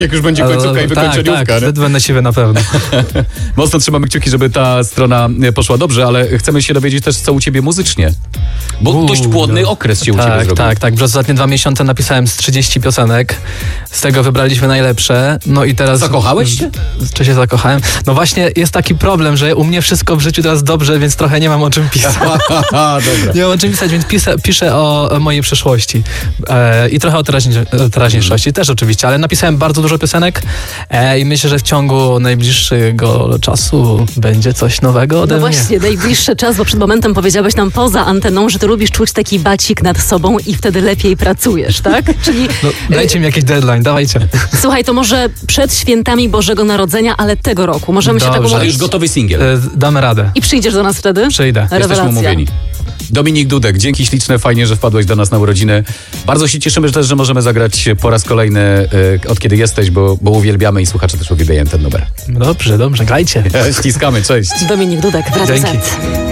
Jak już będzie końcówka i wykończeniówka. Tak, wtedy będę siwy na pewno. Mocno trzymamy kciuki, żeby ta strona poszła dobrze, ale chcemy się dowiedzieć też, co u ciebie muzycznie. Bo dość płodny okres się u ciebie zrobił. Tak. Przez ostatnie 2 miesiące napisałem z 30 piosenek. Z tego wybraliśmy najlepsze. No i teraz... Zakochałeś się? Czy się zakochałem? No właśnie jest taki problem, że u mnie wszystko w życiu teraz dobrze, więc trochę nie mam o czym pisać. Nie mam o czym pisać, więc piszę o mojej przeszłości. I trochę o teraźniejszości też oczywiście, ale napisałem bardzo dużo piosenek i myślę, że w ciągu najbliższego czasu będzie coś nowego ode mnie. No właśnie, najbliższy czas, bo przed momentem powiedziałeś nam poza anteną, że ty lubisz czuć taki bacik nad sobą i wtedy lepiej pracujesz, tak? Czyli... No, dajcie mi jakiś deadline, dawajcie. Słuchaj, to może przed świętami Bożego Narodzenia, ale tego roku. Możemy się tak umówić? Ale już gotowy singiel. Damy radę. I przyjdziesz do nas wtedy? Przyjdę. Jesteśmy umówieni. Dominik Dudek, dzięki śliczne, fajnie, że wpadłeś do nas na urodziny. Bardzo się cieszymy też, że możemy zagrać po raz kolejny od kiedy jesteś, bo uwielbiamy i słuchacze też uwielbiają ten numer. Dobrze, grajcie. Ściskamy, cześć. Dominik Dudek, w Radio Dzięki. Z.